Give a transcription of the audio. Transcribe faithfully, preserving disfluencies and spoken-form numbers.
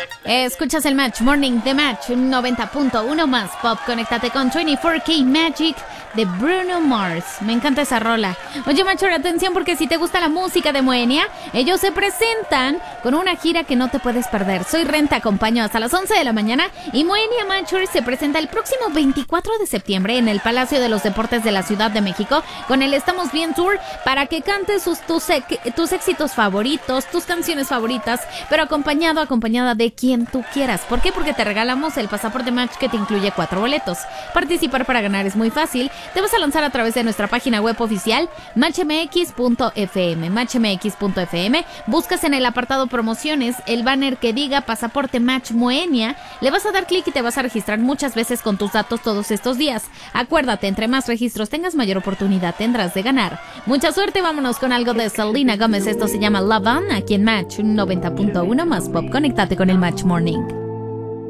Escuchas el Match Morning de Match noventa punto uno más Pop. Conéctate con veinticuatro K Magic de Bruno Mars. Me encanta esa rola. Oye, Macho, atención, porque si te gusta la música de Moenia, ellos se presentan con una gira que no te puedes perder. Soy Ren, te acompaño hasta las once de la mañana y Moenia Macho se presenta el próximo veinticuatro de septiembre en el Palacio de los Deportes de la Ciudad de México con el Estamos Bien Tour para que cantes sus, tus, tus éxitos favoritos, tus canciones favoritas, pero acompañado, acompañada de quien tú quieras. ¿Por qué? Porque te regalamos el pasaporte Match que te incluye cuatro boletos. Participar para ganar es muy fácil. Te vas a lanzar a través de nuestra página web oficial match m x punto f m. match m x punto f m. Buscas en el apartado promociones el banner que diga pasaporte Match Moenia. Le vas a dar clic y te vas a registrar muchas veces con tus datos todos estos días. Acuérdate, entre más registros tengas, mayor oportunidad tendrás de ganar. Mucha suerte, vámonos con algo de Selena Gomez. Esto se llama Love On, aquí en Match noventa punto uno más Pop. Conéctate con el Match Morning.